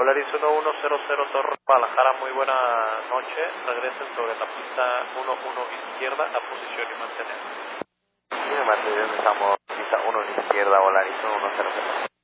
Volaris 1100 Torre Guadalajara, muy buena noche. Regresen sobre la pista 11 izquierda a posición y mantener. Sí, mantenemos, estamos pista 1 izquierda, Volaris 1100.